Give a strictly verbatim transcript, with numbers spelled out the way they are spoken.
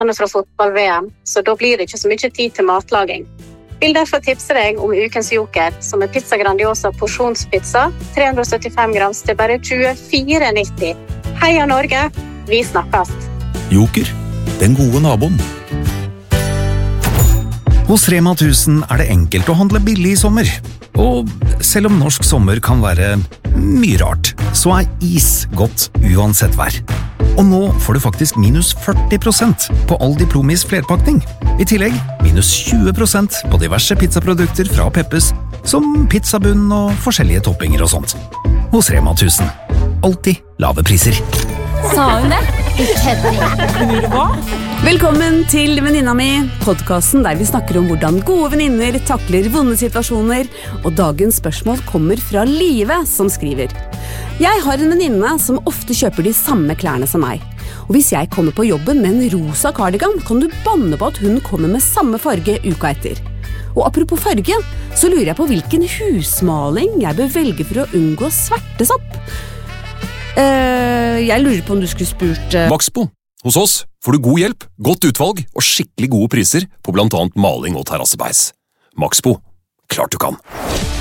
kampene fra fotball-V M, så da blir det ikke så mye tid til matlaging. Vil derfor tipse deg om ukens joker, som er Pizza Grandiosa porsjonspizza, tre hundre og syttifem grams til bare tjuefire nitti. Heia Norge, vi snakkes! Joker, den gode naboen. Hos Rema tusen er det enkelt å handle billig i sommer. Og selv om norsk sommer kan være mye rart, så er is godt uansett vær. Og nå får du faktisk minus førti prosent på all Diplomis flerpakning. I tillegg minus tjue prosent på diverse pizzaprodukter fra Peppes, som pizzabunn og forskjellige toppinger og sånt. Hos Rema tusen. Alltid lave priser. Sa hun det? Ikke hva? Velkommen til Venninna mi, podcasten der vi snakker om hvordan gode venninner takler vonde situasjoner, og dagens spørsmål kommer fra Live som skriver. Jeg har en venninne som ofte kjøper de samme klærne som meg, og hvis jeg kommer på jobben med en rosa cardigan, kan du banne på at hun kommer med samme farge uka etter. Og apropos farge, så lurer jeg på hvilken husmaling jeg bør velge for å unngå svertesopp. Uh, jeg lurer på om du skulle spurt uh... Maxbo. Hos oss får du god hjelp, godt utvalg og skikkelig gode priser på blant annet maling og terrassebeis. Maxbo. Klart du kan.